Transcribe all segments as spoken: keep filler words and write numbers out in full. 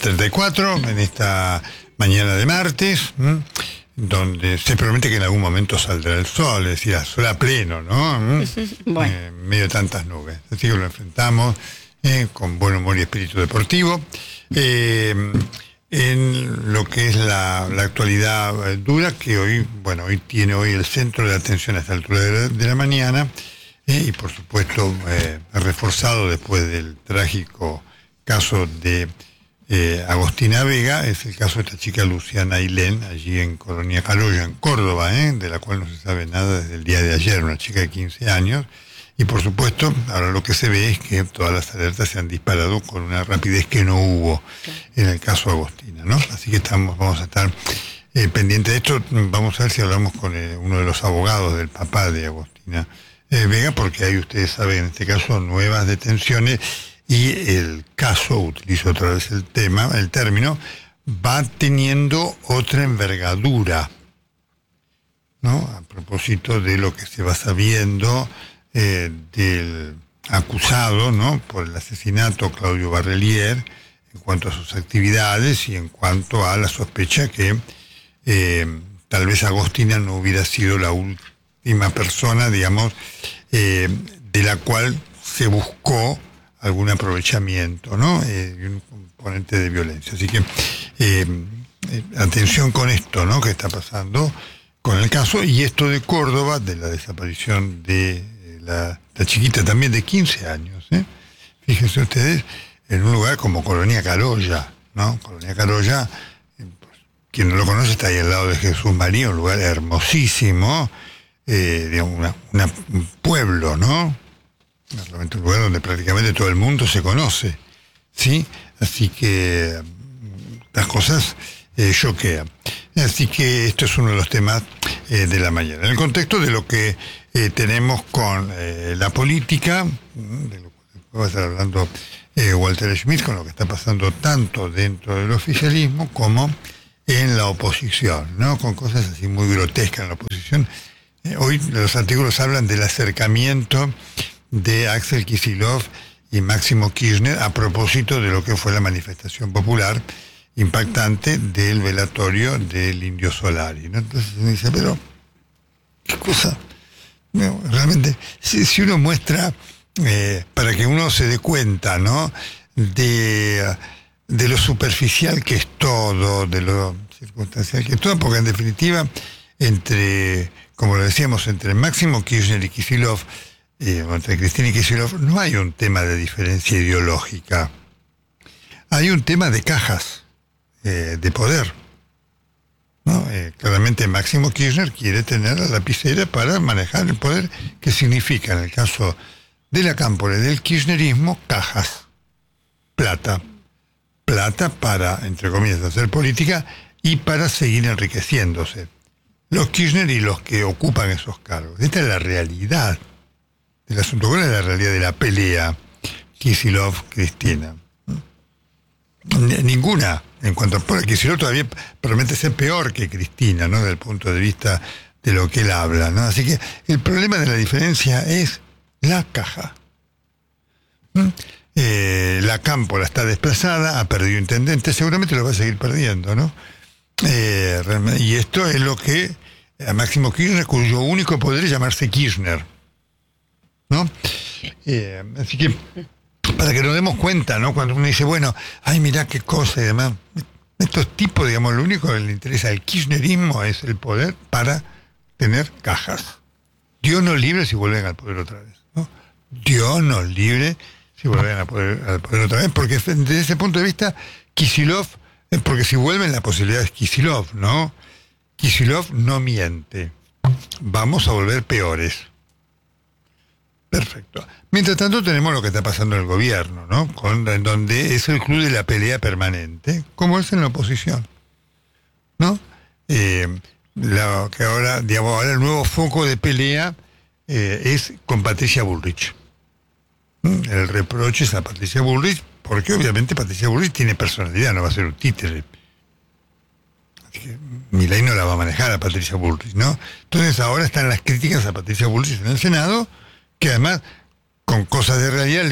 treinta y cuatro, en esta mañana de martes, ¿m? donde se promete que en algún momento saldrá el sol, es decir, sol a pleno, ¿no? Bueno. Eh, en medio de tantas nubes. Así que lo enfrentamos eh, con buen humor y espíritu deportivo. Eh, en lo que es la, la actualidad dura, que hoy, bueno, hoy tiene hoy el centro de atención a esta altura de la, de la mañana, eh, y por supuesto eh, reforzado después del trágico caso de eh, Agostina Vega, es el caso de esta chica Luciana Ailén, allí en Colonia Carolla, en Córdoba, eh, de la cual no se sabe nada desde el día de ayer, una chica de quince años, y por supuesto, ahora lo que se ve es que todas las alertas se han disparado con una rapidez que no hubo en el caso Agostina, ¿no? Así que estamos, vamos a estar eh, pendientes de esto. Vamos a ver si hablamos con eh, uno de los abogados del papá de Agostina eh, Vega, porque hay, ustedes saben, en este caso, nuevas detenciones, y el caso, utilizo otra vez el tema, el término, va teniendo otra envergadura, ¿no? A propósito de lo que se va sabiendo Eh, del acusado, ¿no?, por el asesinato, Claudio Barrelier, en cuanto a sus actividades y en cuanto a la sospecha que eh, tal vez Agostina no hubiera sido la última persona, digamos, eh, de la cual se buscó algún aprovechamiento, ¿no?, eh, y un componente de violencia. Así que eh, eh, atención con esto, ¿no?, que está pasando con el caso, y esto de Córdoba, de la desaparición de La, la chiquita también de quince años, ¿eh? Fíjense ustedes, en un lugar como Colonia Carolla, ¿no? Colonia Carolla, eh, quien no lo conoce, está ahí al lado de Jesús María, un lugar hermosísimo, eh, de una, una, un pueblo, ¿no? Realmente un lugar donde prácticamente todo el mundo se conoce, ¿sí? Así que las cosas eh, choquean. Así que esto es uno de los temas eh, de la mañana. En el contexto de lo que eh, tenemos con eh, la política, de lo que va a estar hablando eh, Walter Schmidt, con lo que está pasando tanto dentro del oficialismo como en la oposición, ¿no? Con cosas así muy grotescas en la oposición. Eh, hoy los artículos hablan del acercamiento de Axel Kicillof y Máximo Kirchner a propósito de lo que fue la manifestación popular impactante del velatorio del Indio Solari, ¿no? Entonces se dice, pero qué cosa, no, realmente si, si uno muestra eh, para que uno se dé cuenta, ¿no?, de, de lo superficial que es todo, de lo circunstancial que es todo, porque en definitiva entre, como lo decíamos, entre Máximo Kirchner y Kicillof, eh, entre Cristina y Kicillof, no hay un tema de diferencia ideológica, hay un tema de cajas Eh, de poder, ¿no? Eh, claramente Máximo Kirchner quiere tener la lapicera para manejar el poder, que significa, en el caso de la Cámpora y del kirchnerismo, cajas, plata, plata para, entre comillas, hacer política y para seguir enriqueciéndose. Los Kirchner y los que ocupan esos cargos. Esta es la realidad del asunto. ¿Cuál es la realidad de la pelea Kicillof-Cristina? Ninguna. En cuanto a Kicillof, todavía promete ser peor que Cristina, ¿no?, desde el punto de vista de lo que él habla, ¿no? Así que el problema de la diferencia es la caja. ¿Mm? Eh, la Cámpora está desplazada, ha perdido intendente, seguramente lo va a seguir perdiendo, ¿no? Eh, y esto es lo que a Máximo Kirchner, cuyo único poder es llamarse Kirchner, ¿no? Eh, así que para que nos demos cuenta, ¿no?, cuando uno dice, bueno, ay, mirá qué cosa y demás, estos tipos, digamos, lo único que les interesa al kirchnerismo es el poder para tener cajas. Dios nos libre si vuelven al poder otra vez, ¿no? Dios nos libre si vuelven al poder, al poder otra vez, porque desde ese punto de vista, Kicillof, porque si vuelven la posibilidad es Kicillof, ¿no? Kicillof no miente. Vamos a volver peores. Perfecto. Mientras tanto tenemos lo que está pasando en el gobierno, ¿no? Con, en donde es el club de la pelea permanente, como es en la oposición, ¿no? Eh, la, que ahora, digamos, ahora el nuevo foco de pelea eh, es con Patricia Bullrich. ¿Mm? El reproche es a Patricia Bullrich, porque obviamente Patricia Bullrich tiene personalidad, no va a ser un títere. Así que Milei no la va a manejar a Patricia Bullrich, ¿no? Entonces ahora están las críticas a Patricia Bullrich en el Senado, que además, con cosas de realidad, le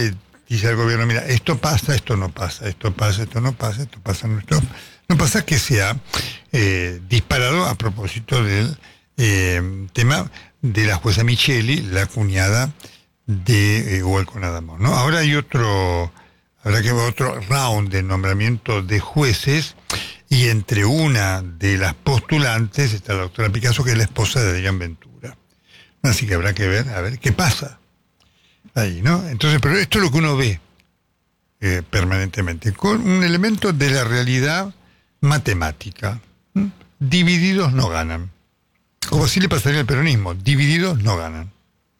dice al gobierno, mira, esto pasa, esto no pasa, esto pasa, esto no pasa, esto pasa, no, esto no pasa, que se ha eh, disparado a propósito del eh, tema de la jueza Micheli, la cuñada de eh, Walcott Adamo, ¿no? Ahora hay otro, habrá que ver otro round de nombramiento de jueces, y entre una de las postulantes está la doctora Picasso, que es la esposa de Adrián Ventura. Así que habrá que ver, a ver qué pasa ahí, ¿no? Entonces, pero esto es lo que uno ve eh, permanentemente, con un elemento de la realidad matemática. ¿Mm? Divididos no ganan. Como así le pasaría al peronismo, divididos no ganan.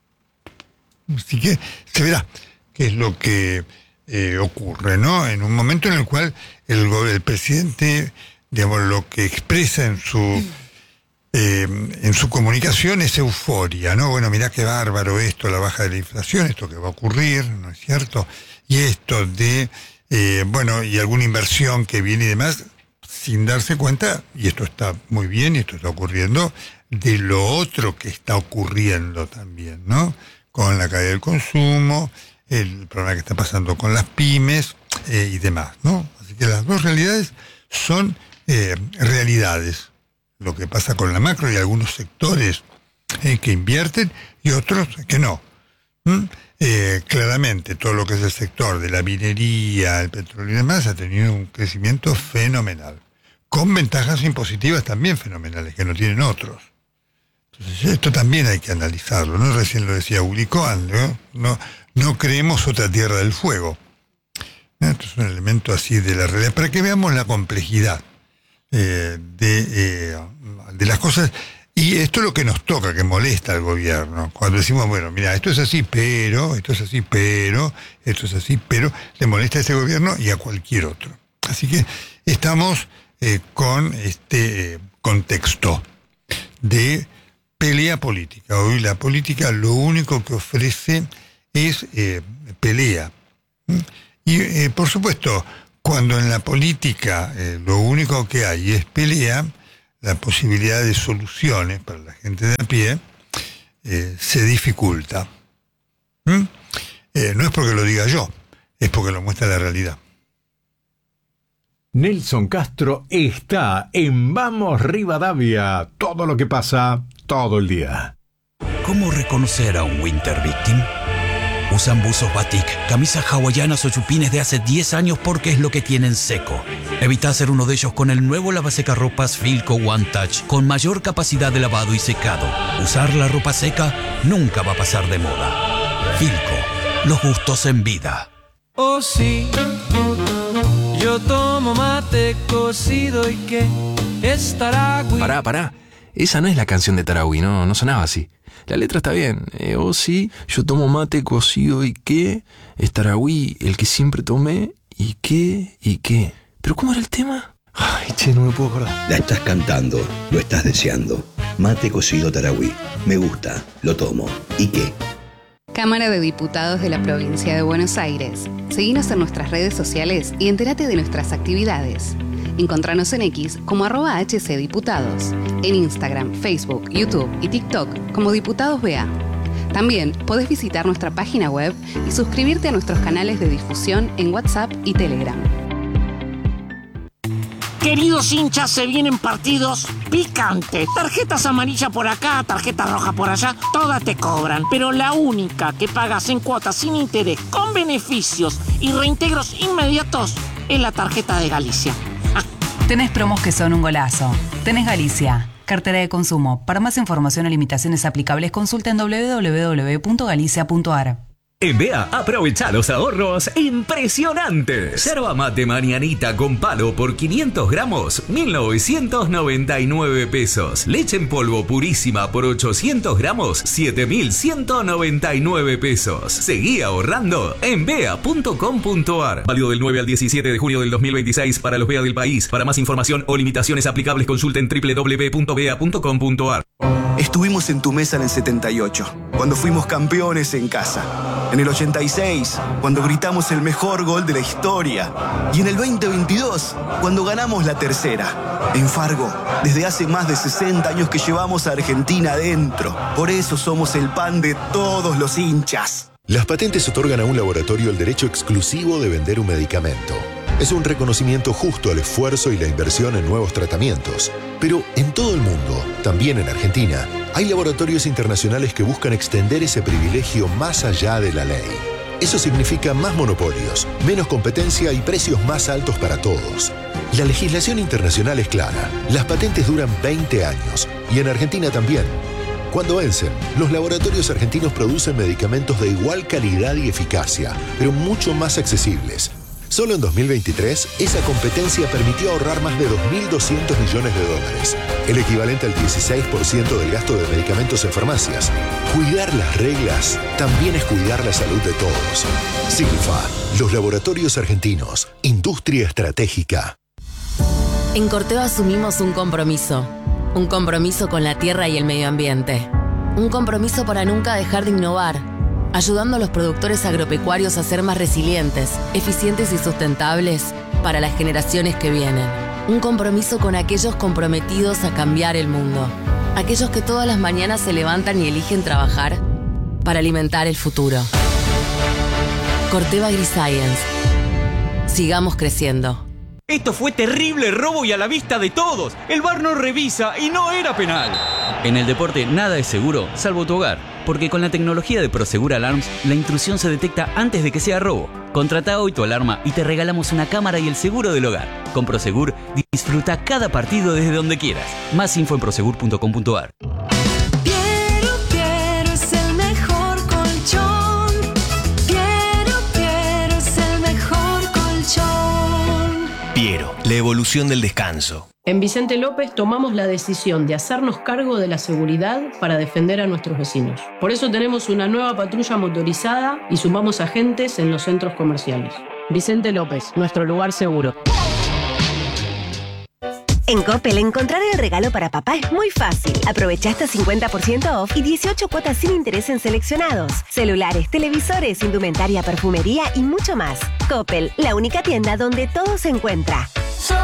Así que se verá qué es lo que eh, ocurre, ¿no? En un momento en el cual el, el presidente, digamos, lo que expresa en su eh, en su comunicación es euforia, ¿no? Bueno, mirá qué bárbaro esto, la baja de la inflación, esto que va a ocurrir, ¿no es cierto? Y esto de, eh, bueno, y alguna inversión que viene y demás, sin darse cuenta, y esto está muy bien, y esto está ocurriendo, de lo otro que está ocurriendo también, ¿no? Con la caída del consumo, el problema que está pasando con las pymes eh, y demás, ¿no? Así que las dos realidades son eh, realidades. Lo que pasa con la macro y algunos sectores eh, que invierten y otros que no. ¿Mm? Eh, claramente todo lo que es el sector de la minería, el petróleo y demás ha tenido un crecimiento fenomenal, con ventajas impositivas también fenomenales que no tienen otros. Entonces esto también hay que analizarlo, ¿no? Recién lo decía Uli Cohen, ¿no? No, no creemos otra tierra del fuego. Esto es un elemento así de la realidad, para que veamos la complejidad eh, de, eh, de las cosas. Y esto es lo que nos toca, que molesta al gobierno. Cuando decimos, bueno, mira, esto es así, pero, esto es así, pero, esto es así, pero, le molesta a este gobierno y a cualquier otro. Así que estamos eh, con este eh, contexto de pelea política. Hoy la política lo único que ofrece es eh, pelea. Y eh, por supuesto, cuando en la política eh, lo único que hay es pelea, la posibilidad de soluciones para la gente de a pie eh, se dificulta. ¿Mm? Eh, no es porque lo diga yo, es porque lo muestra la realidad. Nelson Castro está en Vamos Rivadavia. Todo lo que pasa, todo el día. ¿Cómo reconocer a un winter victim? Usan buzos batik, camisas hawaianas o chupines de hace diez años porque es lo que tienen seco. Evita ser uno de ellos con el nuevo lavasecarropas Filco One Touch, con mayor capacidad de lavado y secado. Usar la ropa seca nunca va a pasar de moda. Filco, los gustos en vida. Oh sí, yo tomo mate cocido y que es Taragüí. Pará, pará. Esa no es la canción de Taragüí, no, no sonaba así. La letra está bien. Eh, oh sí, yo tomo mate cocido y qué. Es Taragüí, el que siempre tomé. ¿Y qué? ¿Y qué? ¿Pero cómo era el tema? Ay, che, no me puedo acordar. La estás cantando, lo estás deseando. Mate cocido Taragüí. Me gusta, lo tomo. ¿Y qué? Cámara de Diputados de la Provincia de Buenos Aires. Seguinos en nuestras redes sociales y entérate de nuestras actividades. Encontranos en X como arroba hcdiputados, en Instagram, Facebook, YouTube y TikTok como Diputados B A. También podés visitar nuestra página web y suscribirte a nuestros canales de difusión en WhatsApp y Telegram. Queridos hinchas, se vienen partidos picantes. Tarjetas amarillas por acá, tarjetas rojas por allá, todas te cobran. Pero la única que pagas en cuotas sin interés, con beneficios y reintegros inmediatos, es la tarjeta de Galicia. Ah. Tenés promos que son un golazo. Tenés Galicia, cartera de consumo. Para más información o limitaciones aplicables, consulta en doble u doble u doble u punto galicia punto a r. En B A, aprovecha los ahorros impresionantes. Yerba mate mañanita con palo por quinientos gramos, mil novecientos noventa y nueve pesos. Leche en polvo purísima por ochocientos gramos, siete mil ciento noventa y nueve pesos. Seguí ahorrando en B E A punto com punto a r. Válido del nueve al diecisiete de junio del dos mil veintiséis para los B E A del país. Para más información o limitaciones aplicables, consulten doble u doble u doble u punto b e a punto com punto a r. Estuvimos en tu mesa en el setenta y ocho, cuando fuimos campeones en casa. En el ochenta y seis, cuando gritamos el mejor gol de la historia. Y en el veinte veintidós, cuando ganamos la tercera. En Fargo, desde hace más de sesenta años que llevamos a Argentina adentro. Por eso somos el pan de todos los hinchas. Las patentes otorgan a un laboratorio el derecho exclusivo de vender un medicamento. Es un reconocimiento justo al esfuerzo y la inversión en nuevos tratamientos. Pero en todo el mundo, también en Argentina, hay laboratorios internacionales que buscan extender ese privilegio más allá de la ley. Eso significa más monopolios, menos competencia y precios más altos para todos. La legislación internacional es clara. Las patentes duran veinte años y en Argentina también. Cuando vencen, los laboratorios argentinos producen medicamentos de igual calidad y eficacia, pero mucho más accesibles. Solo en dos mil veintitrés, esa competencia permitió ahorrar más de dos mil doscientos millones de dólares, el equivalente al dieciséis por ciento del gasto de medicamentos en farmacias. Cuidar las reglas también es cuidar la salud de todos. Silfa, los laboratorios argentinos, industria estratégica. En Corteva asumimos un compromiso, un compromiso con la tierra y el medio ambiente, un compromiso para nunca dejar de innovar, ayudando a los productores agropecuarios a ser más resilientes, eficientes y sustentables para las generaciones que vienen. Un compromiso con aquellos comprometidos a cambiar el mundo, aquellos que todas las mañanas se levantan y eligen trabajar para alimentar el futuro. Corteva AgriScience. Sigamos creciendo. Esto fue terrible robo y a la vista de todos. El V A R no revisa y no era penal. En el deporte nada es seguro, salvo tu hogar. Porque con la tecnología de Prosegur Alarms, la intrusión se detecta antes de que sea robo. Contrata hoy tu alarma y te regalamos una cámara y el seguro del hogar. Con Prosegur, disfruta cada partido desde donde quieras. Más info en prosegur punto com punto a r. Piero, Piero es el mejor colchón. Piero, Piero es el mejor colchón. Piero, la evolución del descanso. En Vicente López tomamos la decisión de hacernos cargo de la seguridad para defender a nuestros vecinos. Por eso tenemos una nueva patrulla motorizada y sumamos agentes en los centros comerciales. Vicente López, nuestro lugar seguro. En Coppel, encontrar el regalo para papá es muy fácil. Aprovecha hasta cincuenta por ciento off y dieciocho cuotas sin interés en seleccionados. Celulares, televisores, indumentaria, perfumería y mucho más. Coppel, la única tienda donde todo se encuentra.